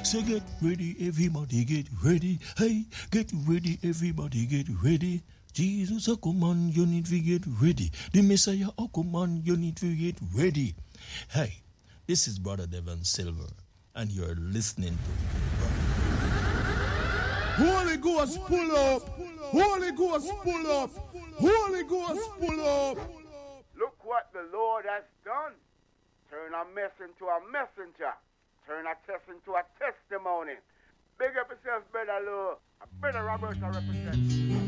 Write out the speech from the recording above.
So get ready, everybody get ready. Hey, get ready, everybody get ready. Jesus, oh come on, you need to get ready. The Messiah, oh come on, you need to get ready. Hey, this is Brother Devon Silver, and you're listening to Holy Ghost pull up. Holy Ghost pull up. Holy Ghost pull up. Look what the Lord has done. Turn a mess into a messenger. Turn a test into a testimony. Big up yourself, Brother Lou. Brother Robert, I represent.